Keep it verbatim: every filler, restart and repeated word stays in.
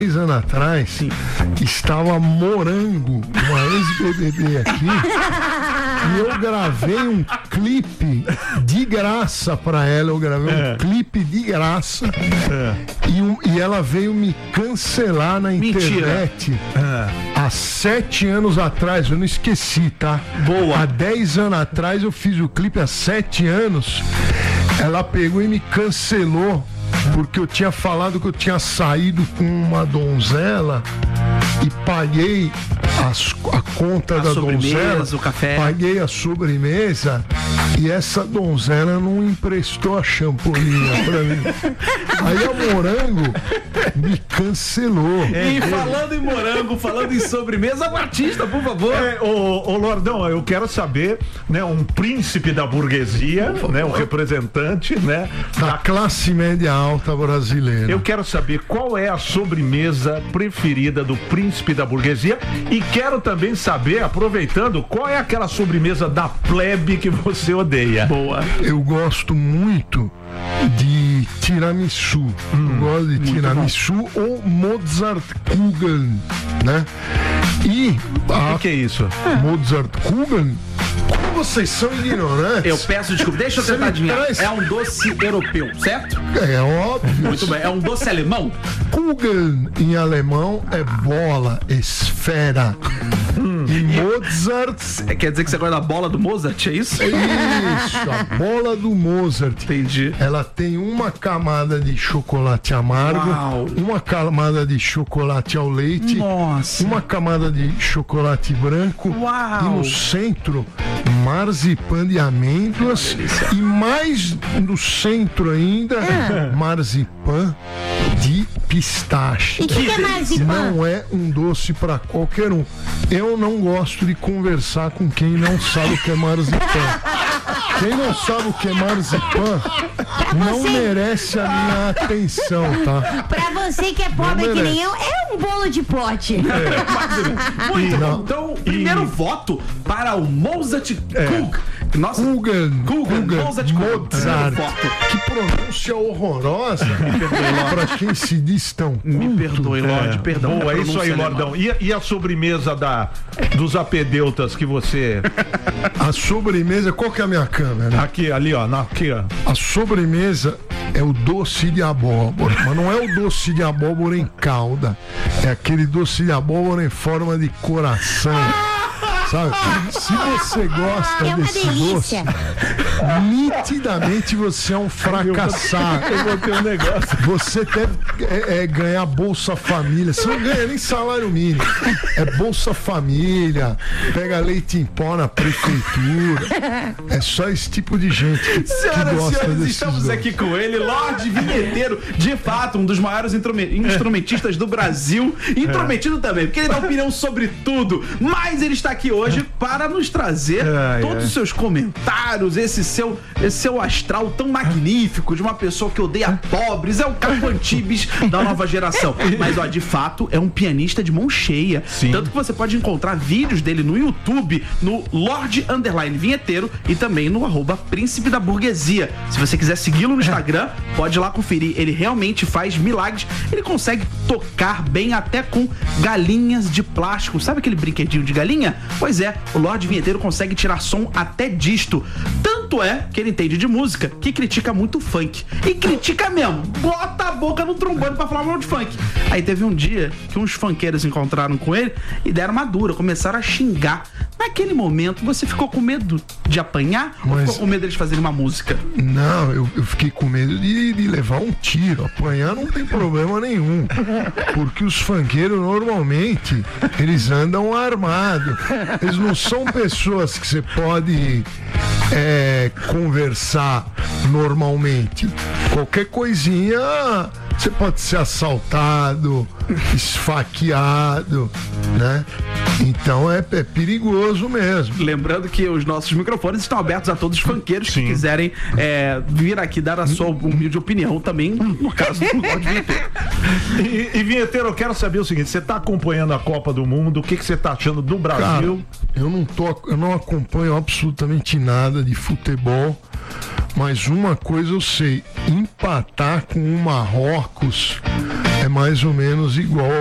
Três anos atrás, sim, estava Morango, uma ex-B B B aqui, e eu gravei um clipe de graça pra ela, eu gravei é. um clipe de graça, é. e, um, e ela veio me cancelar na internet é. há sete anos atrás, eu não esqueci, tá? Boa. Há dez anos atrás eu fiz o clipe, há sete anos, ela pegou e me cancelou, porque eu tinha falado que eu tinha saído com uma donzela e paguei as, a conta a da donzela, o café. Paguei a sobremesa e essa donzela não emprestou a champolinha pra mim. Aí a Morango me cancelou. É, e falando em Morango, falando em sobremesa, Batista, por favor. É, ô, ô Lordão, eu quero saber, né, um príncipe da burguesia, né, um representante, né, da classe média alta brasileira. Eu quero saber qual é a sobremesa preferida do príncipe da burguesia e quero também saber, aproveitando, qual é aquela sobremesa da plebe que você odeia. Boa. Eu gosto muito de tiramisu. Hum, eu gosto de tiramisu ou Mozartkugeln, né? E o que, que é isso? Mozartkugeln? Como vocês são ignorantes? Eu peço desculpa, deixa eu tentar adivinhar. Traz... É um doce europeu, certo? É óbvio. Muito bem, é um doce alemão? Kugeln em alemão é bola, esfera. Hum. E Mozart... É, quer dizer que você gosta da bola do Mozart, é isso? É isso, a bola do Mozart. Entendi. Ela tem uma camada de chocolate amargo, Uau. uma camada de chocolate ao leite, nossa, uma camada de chocolate branco. Uau. E no centro, marzipan de amêndoas e mais no centro ainda, é. marzipan de pistache. E o que, que é marzipan? Não é um doce para qualquer um. Eu não gosto de conversar com quem não sabe o que é marzipan. Quem não sabe o que é marzipan não merece a minha atenção, tá? Pra você que é pobre que nem eu, é um bolo de pote. É. Muito bom. Então, primeiro e... voto para o Mozart é. Kug. Nossa, Kugeln, Kugeln, Mozart, Mozart. Que pronúncia horrorosa para quem se diz tão culto. Me perdoe, Lorde, é. perdão. Boa, é isso aí, Lordão. E, e a sobremesa da, dos apedeutas que você... A sobremesa, qual que é a minha câmera? Aqui, ali, ó, na, aqui, ó. A sobremesa é o doce de abóbora, mas não é o doce de abóbora em calda, é aquele doce de abóbora em forma de coração. Sabe? Se você gosta é desse delícia. doce, nitidamente você é um fracassado. Eu vou ter um negócio. Você deve é, é, ganhar Bolsa Família. Você não ganha nem salário mínimo. É Bolsa Família, pega leite em pó na prefeitura. É só esse tipo de gente que, Senhoras que gosta e senhores, desses estamos doces. aqui com ele, Lorde Vinheteiro, de fato, um dos maiores instrumentistas do Brasil. Intrometido também, porque ele dá opinião sobre tudo. Mas ele está aqui hoje hoje para nos trazer é, todos é. os seus comentários, esse seu, esse seu astral tão magnífico de uma pessoa que odeia pobres, é o Caco Antibes da nova geração. Mas, ó, de fato, é um pianista de mão cheia. Sim. Tanto que você pode encontrar vídeos dele no YouTube, no Lorde Underline Vinheteiro e também no arroba Príncipe da Burguesia. Se você quiser segui-lo no Instagram, pode ir lá conferir. Ele realmente faz milagres. Ele consegue tocar bem até com galinhas de plástico. Sabe aquele brinquedinho de galinha? Pois é, o Lorde Vinheteiro consegue tirar som até disto. Tanto é que ele entende de música que critica muito o funk. E critica mesmo. Bota a boca no trombone pra falar mal de funk. Aí teve um dia que uns funkeiros encontraram com ele e deram uma dura, começaram a xingar. Naquele momento, você ficou com medo de apanhar? Mas... ou ficou com medo deles fazerem uma música? Não, eu, eu fiquei com medo de, de levar um tiro. Apanhar não tem problema nenhum. Porque os funkeiros, normalmente, eles andam armados. Eles não são pessoas que você pode é, conversar normalmente. Qualquer coisinha, você pode ser assaltado, esfaqueado, né? Então é, é perigoso mesmo. Lembrando que os nossos microfones estão abertos a todos os funkeiros que quiserem é, vir aqui dar a sua humilde opinião também, no caso do Lorde Vinheteiro. E, e Vinheteiro, eu quero saber o seguinte: você está acompanhando a Copa do Mundo, o que, que você está achando do Brasil? Cara, eu não tô, eu não acompanho absolutamente nada de futebol, Mas uma coisa eu sei, empatar com o Marrocos é mais ou menos igual